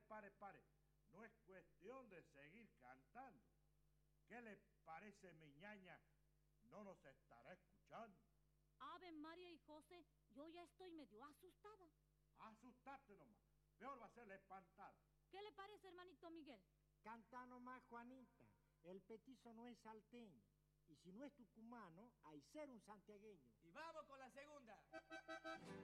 pare. No es cuestión de seguir cantando. ¿Qué le parece, mi ñaña? ¿No nos estará escuchando? Ave María y José, yo ya estoy medio asustada. Asustarte nomás. Peor va a ser la espantada. ¿Qué le parece, hermanito Miguel? Canta nomás, Juanita. El petizo no es salteño. Y si no es tucumano, hay ser un santiagueño. Y vamos con la segunda.